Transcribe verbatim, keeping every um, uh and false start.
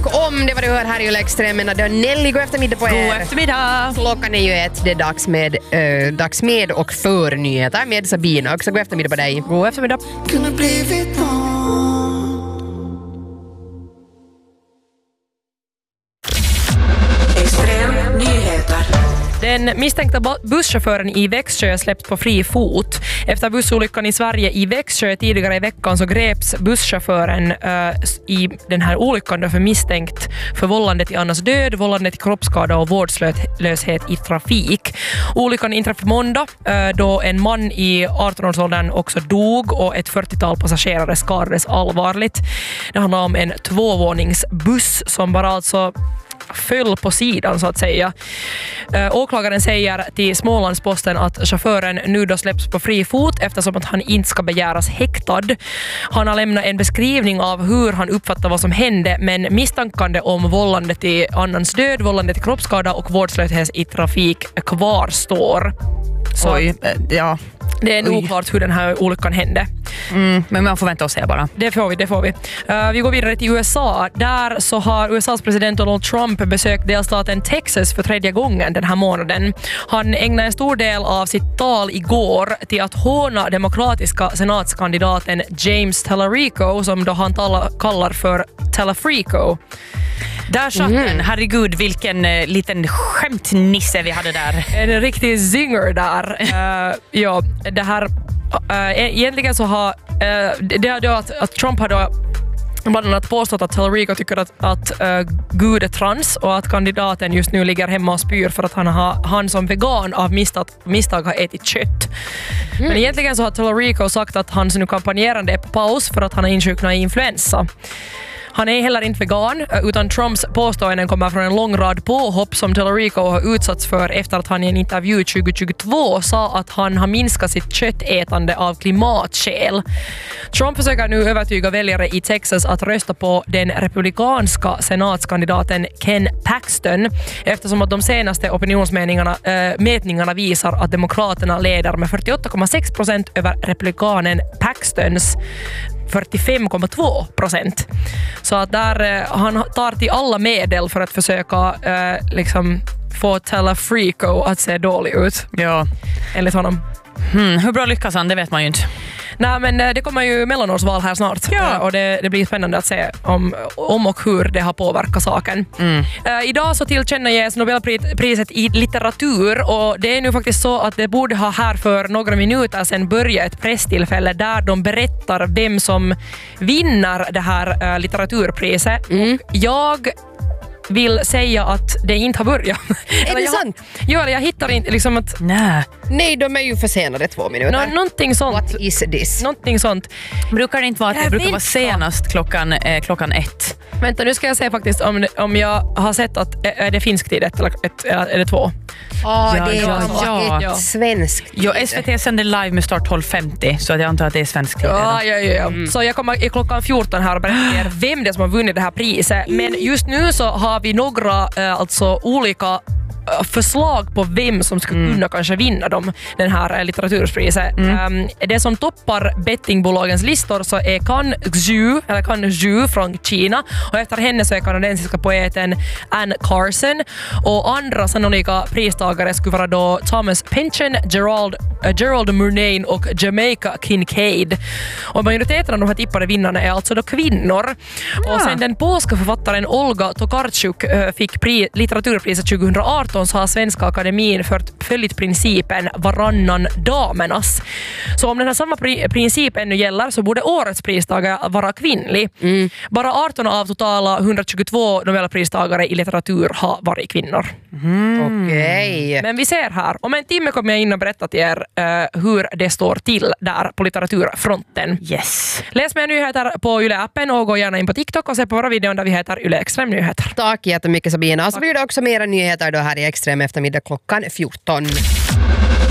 och om det var du hör här i Yle Extrem, men det är Nelly, god eftermiddag på er. God eftermiddag. Klockan är ju ett, det är dags med, äh, dags med och för nyheter med Sabina också. God eftermiddag på dig. God eftermiddag. Kunde blivit någon. Extrem nyheter. Den misstänkta busschauffören i Växjö släpps på fri fot. Efter bussolyckan i Sverige i Växjö tidigare i veckan så greps busschauffören uh, i den här olyckan för misstänkt för vållande till annans död, vållande till kroppsskada och vårdslöshet i trafik. Olyckan inträffade måndag uh, då en man i arton-årsåldern också dog och ett fyrtiotal passagerare skadades allvarligt. Det handlar om en tvåvåningsbuss som bara alltså föll på sidan så att säga. Äh, åklagaren säger till Smålandsposten att chauffören nu då släpps på fri fot eftersom att han inte ska begäras häktad. Han har lämnat en beskrivning av hur han uppfattar vad som hände, men misstankande om vållande till annans död, vållande till kroppsskada och vårdslöshet i trafik kvarstår. Så Oj, ja. det är nog oklart hur den här olyckan hände. Mm, men man får vänta och se bara. Det får vi, det får vi. Uh, vi går vidare till U S A. Där så har U S A:s president Donald Trump besökt delstaten Texas för tredje gången den här månaden. Han ägnade en stor del av sitt tal igår till att håna demokratiska senatskandidaten James Tallarico, som då han talar, kallar för Tallafrico. Där satt mm. den. Herregud, vilken uh, liten skämtnisse vi hade där. En riktig zinger där. Uh, ja, det här uh, egentligen så har uh, det är då att, att Trump har då bland annat påstått att Tallarico tycker att, att uh, Gud är trans och att kandidaten just nu ligger hemma och spyr för att han, har, han som vegan av misstag, misstag har ätit kött. Mm. Men egentligen så har Tallarico sagt att hans nu kampanjerande är på paus för att han har insjuknat i influensa. Han är heller inte vegan, utan Trumps påståenden kommer från en lång rad påhopp som Tallarico har utsatts för efter att han i en intervju tjugohundratjugotvå sa att han har minskat sitt köttätande av klimatskäl. Trump försöker nu övertyga väljare i Texas att rösta på den republikanska senatskandidaten Ken Paxton eftersom att de senaste opinionsmätningarna äh, mätningarna visar att demokraterna leder med fyrtioåtta komma sex procent över republikanen Paxtons fyrtiofem komma två procent. Så att där eh, han tar till alla medel för att försöka eh, liksom få Tallafrico att se dålig ut. Ja. Enligt honom. Hmm, hur bra lyckas han? Det vet man ju inte. Nej, men det kommer ju mellanårsval här snart. Ja. Och det, det blir spännande att se om, om och hur det har påverkat saken. Mm. Uh, idag så tillkännages Nobelpriset i litteratur och det är nu faktiskt så att det borde ha här för några minuter sedan börjat ett presstillfälle där de berättar vem som vinner det här uh, litteraturpriset. Mm. Och jag vill säga att det inte har börjat. Är det jag, sant? Jo, eller jag hittar inte liksom att... Nej. Nej, de är ju försenade två minuter. Nå, någonting sånt. What is this? Någonting sånt. Brukar det inte vara att det Jag brukar vet vara senast klockan, eh, klockan ett? Vänta, nu ska jag säga faktiskt om, om jag har sett att är det finsk tid ett eller, ett, eller är det två? Ah, Ja, det är ja, ja, ja. ett svenskt. Jo, S V T sänder live med start tolv femtio så att jag antar att det är svensk tid. Ja, ja, ja. Mm. Så jag kommer i klockan fjorton här och berättar er vem det är som har vunnit det här priset. Men just nu så har vi några äh, alltså olika förslag på vem som skulle kunna mm. kanske vinna dem, den här litteraturpriset. Mm. Um, det som toppar bettingbolagens listor så är Kan Xu, eller Kan Xu från Kina, och efter henne så är kanadensiska poeten Anne Carson, och andra sannolika pristagare skulle vara då Thomas Pynchon, Gerald, uh, Gerald Murnane och Jamaica Kincaid. Och majoriteten av de här tippade vinnarna är alltså då kvinnor. Ja. Och sen den polska författaren Olga Tokarczuk uh, fick pri- litteraturpriset tjugohundraarton så har Svenska akademin följt principen varannan damernas. Så om den här samma pri- princip ännu gäller så borde årets pristagare vara kvinnlig. Mm. Bara arton av totala hundratjugotvå Nobelpristagare i litteratur har varit kvinnor. Mm. Okej. Okay. Men vi ser här. Om en timme kommer jag in och berätta till er uh, hur det står till där på litteraturfronten. Yes. Läs mer nyheter på Yle-appen och gå gärna in på TikTok och se på våra videor där vi heter Yle Extrem Nyheter. Tack jättemycket Sabina. Och så blir det också mera nyheter då här i Extrem eftermiddag klockan fjorton.